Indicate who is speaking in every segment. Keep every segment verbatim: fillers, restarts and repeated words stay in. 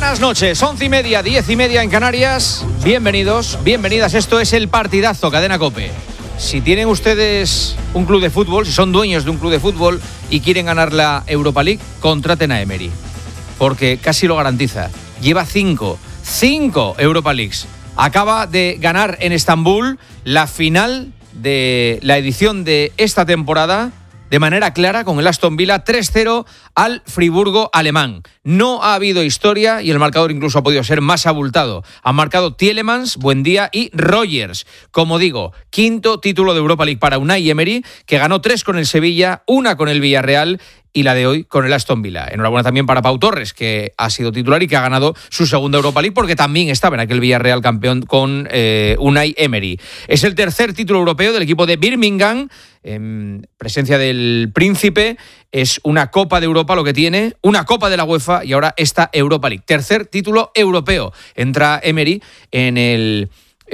Speaker 1: Buenas noches, once y media, diez y media en Canarias. Bienvenidos, bienvenidas. Esto es el partidazo Cadena COPE. Si tienen ustedes un club de fútbol, si son dueños de un club de fútbol y quieren ganar la Europa League, contraten a Emery, porque casi lo garantiza. Lleva cinco, cinco Europa Leagues. Acaba de ganar en Estambul la final de la edición de esta temporada de manera clara con el Aston Villa tres cero al Friburgo alemán. No ha habido historia y el marcador incluso ha podido ser más abultado. Han marcado Tielemans, Buendía y Rogers. Como digo, quinto título de Europa League para Unai Emery, que ganó tres con el Sevilla, una con el Villarreal y la de hoy con el Aston Villa. Enhorabuena también para Pau Torres, que ha sido titular y que ha ganado su segunda Europa League, porque también estaba en aquel Villarreal campeón con eh, Unai Emery. Es el tercer título europeo del equipo de Birmingham, en presencia del Príncipe. Es una Copa de Europa lo que tiene, una Copa de la UEFA y ahora esta Europa League. Tercer título europeo. Entra Emery en el...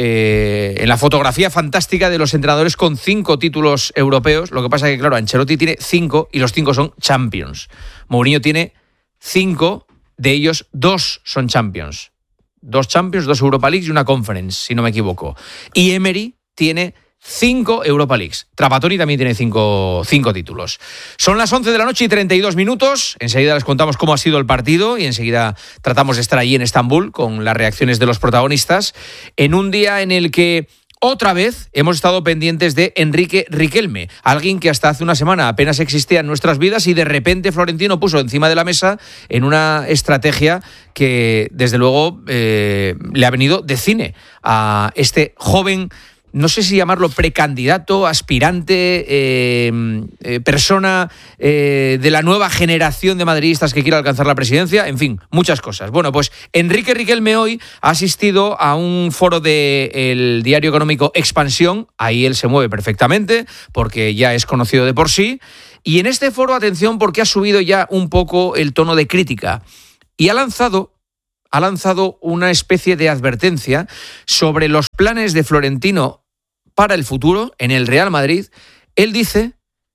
Speaker 1: Eh, en la fotografía fantástica de los entrenadores con cinco títulos europeos. Lo que pasa es que, claro, Ancelotti tiene cinco y los cinco son Champions. Mourinho tiene cinco, de ellos dos son Champions. Dos Champions, dos Europa Leagues y una Conference, si no me equivoco. Y Emery tiene cinco Europa Leagues. Trapattoni también tiene cinco, cinco títulos. Son las once de la noche y treinta y dos minutos. Enseguida les contamos cómo ha sido el partido y enseguida tratamos de estar allí en Estambul con las reacciones de los protagonistas. En un día en el que otra vez hemos estado pendientes de Enrique Riquelme, alguien que hasta hace una semana apenas existía en nuestras vidas y de repente Florentino puso encima de la mesa en una estrategia que desde luego eh, le ha venido de cine a este joven, no sé si llamarlo precandidato, aspirante, eh, eh, persona eh, de la nueva generación de madridistas que quiere alcanzar la presidencia, en fin, muchas cosas. Bueno, pues Enrique Riquelme hoy ha asistido a un foro del diario económico Expansión, ahí él se mueve perfectamente porque ya es conocido de por sí, y en este foro, atención, porque ha subido ya un poco el tono de crítica y ha lanzado ha lanzado una especie de advertencia sobre los planes de Florentino para el futuro en el Real Madrid. Él dice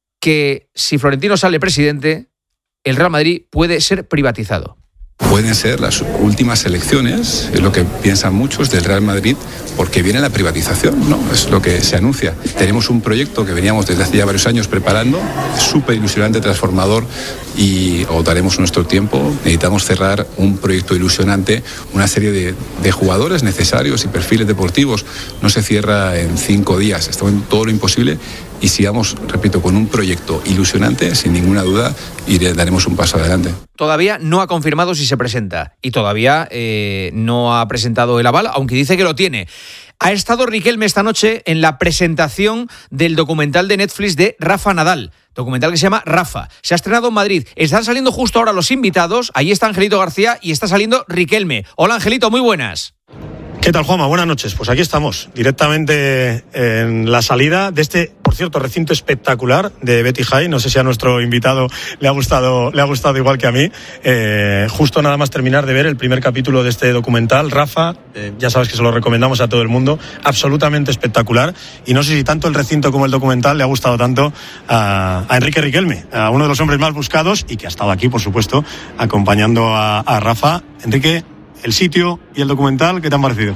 Speaker 1: que si Florentino sale presidente, el Real Madrid puede ser privatizado.
Speaker 2: Pueden ser las últimas elecciones, es lo que piensan muchos del Real Madrid, porque viene la privatización, ¿no? Es lo que se anuncia. Tenemos un proyecto que veníamos desde hace ya varios años preparando, súper ilusionante, transformador, y agotaremos nuestro tiempo. Necesitamos cerrar un proyecto ilusionante, una serie de, de jugadores necesarios y perfiles deportivos. No se cierra en cinco días, estamos en todo lo imposible. Y sigamos, repito, con un proyecto ilusionante, sin ninguna duda, y daremos un paso adelante.
Speaker 1: Todavía no ha confirmado si se presenta y todavía eh, no ha presentado el aval, aunque dice que lo tiene. Ha estado Riquelme esta noche en la presentación del documental de Netflix de Rafa Nadal, documental que se llama Rafa. Se ha estrenado en Madrid. Están saliendo justo ahora los invitados. Ahí está Angelito García y está saliendo Riquelme. Hola, Angelito, muy buenas.
Speaker 3: ¿Qué tal, Juanma? Buenas noches. Pues aquí estamos, directamente en la salida de este, por cierto, recinto espectacular de Betty High. No sé si a nuestro invitado le ha gustado, le ha gustado igual que a mí. Eh, justo nada más terminar de ver el primer capítulo de este documental, Rafa. Eh, ya sabes que se lo recomendamos a todo el mundo. Absolutamente espectacular. Y no sé si tanto el recinto como el documental le ha gustado tanto a, a Enrique Riquelme, a uno de los hombres más buscados y que ha estado aquí, por supuesto, acompañando a, a Rafa. Enrique, el sitio y el documental, ¿qué te han parecido?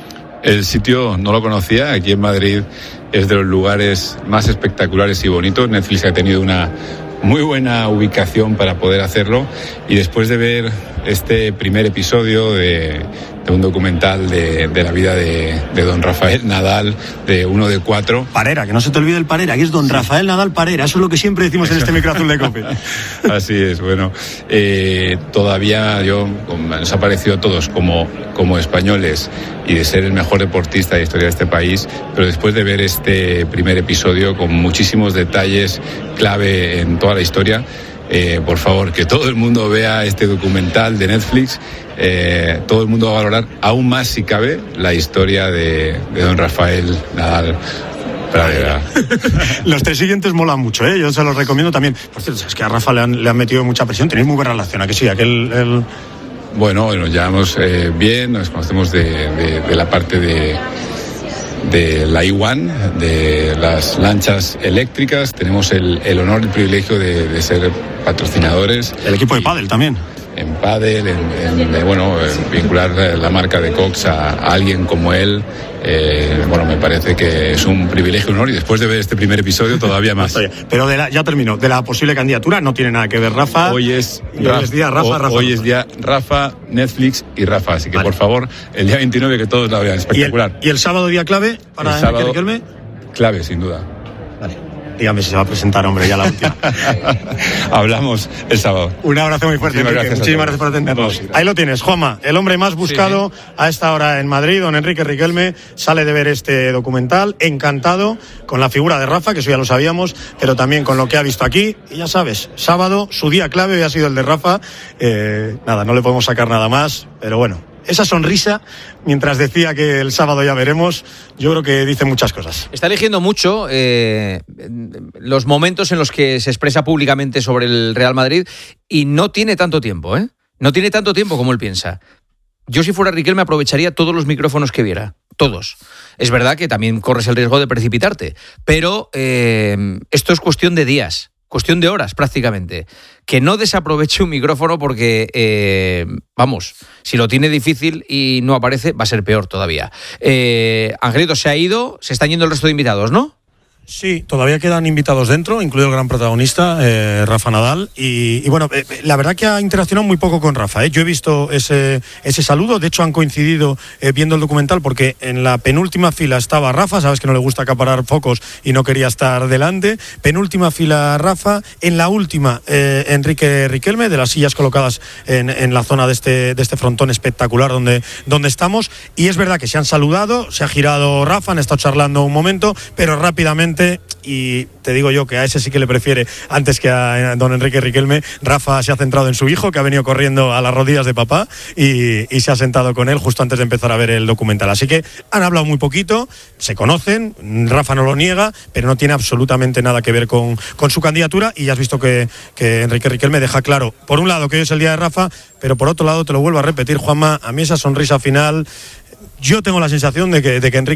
Speaker 2: El sitio no lo conocía, aquí en Madrid es de los lugares más espectaculares y bonitos. Netflix ha tenido una muy buena ubicación para poder hacerlo, y después de ver este primer episodio de, de un documental de, de la vida de, de don Rafael Nadal, de uno de cuatro.
Speaker 3: Parera, que no se te olvide el Parera, que es don Rafael Nadal Parera, eso es lo que siempre decimos en este micro azul de COPE.
Speaker 2: Así es, bueno, eh, todavía yo, nos ha parecido a todos como, como españoles y de ser el mejor deportista de la historia de este país, pero después de ver este primer episodio con muchísimos detalles clave en toda la historia, eh, por favor, que todo el mundo vea este documental de Netflix. Eh, todo el mundo va a valorar aún más, si cabe, la historia de, de don Rafael Nadal.
Speaker 3: Los tres siguientes molan mucho, ¿eh? Yo se los recomiendo también. Por cierto, es que a Rafa le han, le han metido mucha presión. Tenéis muy buena relación, ¿a que sí? Aquel, el...
Speaker 2: Bueno, nos llevamos eh, bien, nos conocemos de, de, de la parte de, de la I uno, de las lanchas eléctricas. Tenemos el, el honor y el privilegio de, de ser patrocinadores.
Speaker 3: El equipo de pádel también.
Speaker 2: en pádel, en, en, en bueno, en vincular la marca de Cox a, a alguien como él. Eh, bueno, me parece que es un privilegio, un honor, y después de ver este primer episodio todavía más.
Speaker 3: Pero de la, ya terminó, de la posible candidatura no tiene nada que ver Rafa.
Speaker 2: Hoy es,
Speaker 3: Rafa, hoy es día Rafa,
Speaker 2: o,
Speaker 3: Rafa.
Speaker 2: Hoy es día Rafa, Netflix y Rafa, así que
Speaker 3: vale.
Speaker 2: Por favor, el día veintinueve que todos la vean, espectacular.
Speaker 3: ¿Y el, y el sábado día clave para Enrique Riquelme?
Speaker 2: Clave, sin duda.
Speaker 3: Vale. Dígame si se va a presentar, hombre, ya la última.
Speaker 2: Hablamos el sábado.
Speaker 3: Un abrazo muy fuerte,
Speaker 2: Muchísimas
Speaker 3: Enrique.
Speaker 2: gracias,
Speaker 3: Muchísimas gracias por atendernos. No, ahí lo tienes, Juanma, el hombre más buscado sí, sí. a esta hora en Madrid, don Enrique Riquelme, sale de ver este documental, encantado con la figura de Rafa, que eso ya lo sabíamos, pero también con lo que ha visto aquí. Y ya sabes, sábado, su día clave hoy ha sido el de Rafa. Eh, nada, no le podemos sacar nada más, pero bueno. Esa sonrisa, mientras decía que el sábado ya veremos, yo creo que dice muchas cosas.
Speaker 1: Está eligiendo mucho eh, los momentos en los que se expresa públicamente sobre el Real Madrid y no tiene tanto tiempo, ¿eh? No tiene tanto tiempo como él piensa. Yo si fuera Riquelme aprovecharía todos los micrófonos que viera, todos. Es verdad que también corres el riesgo de precipitarte, pero eh, esto es cuestión de días. Cuestión de horas prácticamente, que no desaproveche un micrófono porque, eh, vamos, si lo tiene difícil y no aparece, va a ser peor todavía. Eh, Angelito se ha ido, se están yendo el resto de invitados, ¿no?
Speaker 3: Sí, todavía quedan invitados dentro, incluido el gran protagonista, eh, Rafa Nadal. Y, y bueno, eh, la verdad que ha interaccionado muy poco con Rafa. ¿eh? Yo he visto ese, ese saludo, de hecho han coincidido eh, viendo el documental porque en la penúltima fila estaba Rafa, sabes que no le gusta acaparar focos y no quería estar delante. Penúltima fila Rafa, en la última eh, Enrique Riquelme, de las sillas colocadas en, en la zona de este, de este frontón espectacular donde, donde estamos. Y es verdad que se han saludado, se ha girado Rafa, han estado charlando un momento, pero rápidamente. Y te digo yo que a ese sí que le prefiere antes que a don Enrique Riquelme. Rafa se ha centrado en su hijo, que ha venido corriendo a las rodillas de papá y, y se ha sentado con él justo antes de empezar a ver el documental. Así que han hablado muy poquito, se conocen, Rafa no lo niega, pero no tiene absolutamente nada que ver con, con su candidatura. Y ya has visto que, que Enrique Riquelme deja claro, por un lado, que hoy es el día de Rafa, pero por otro lado, te lo vuelvo a repetir, Juanma, a mí esa sonrisa final, yo tengo la sensación de que, de que Enrique